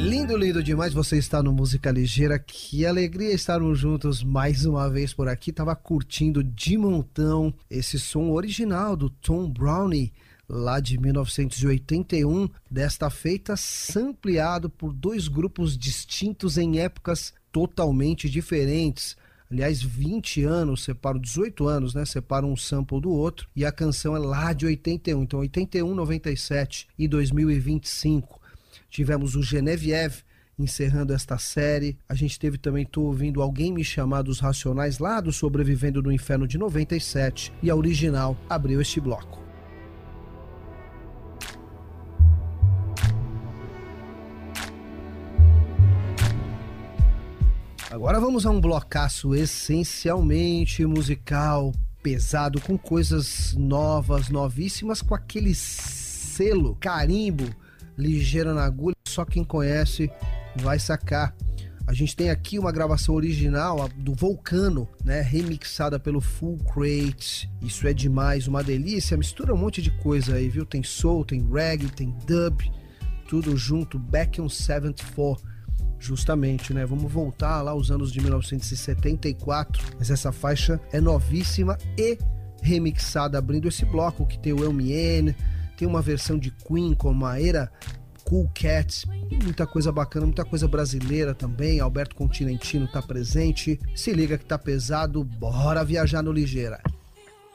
Lindo, lindo demais você estar no Música Ligeira. Que alegria estarmos juntos mais uma vez por aqui. Tava curtindo de montão esse som original do Tom Browne, lá de 1981, desta feita sampleado por dois grupos distintos em épocas totalmente diferentes. Aliás, 20 anos separam, 18 anos, né? Separam um sample do outro. E a canção é lá de 81. Então, 81, 97 e 2025. Tivemos o Genevieve encerrando esta série. A gente teve também, tô ouvindo Alguém Me Chamar dos Racionais, lá do Sobrevivendo no Inferno de 97. E a original abriu este bloco. Agora vamos a um blocaço essencialmente musical, pesado, com coisas novas, novíssimas, com aquele selo, carimbo, ligeira na agulha, só quem conhece vai sacar. A gente tem aqui uma gravação original do Volcano, né, remixada pelo Full Crate. Isso é demais, uma delícia, mistura um monte de coisa aí, viu? Tem soul, tem reggae, tem dub, tudo junto, Back on 74. Justamente, né? Vamos voltar lá aos anos de 1974, mas essa faixa é novíssima e remixada, abrindo esse bloco que tem o El-Mien, tem uma versão de Queen com a Era Cool Cats, muita coisa bacana, muita coisa brasileira também. Alberto Continentino tá presente. Se liga que tá pesado, bora viajar no Ligeira.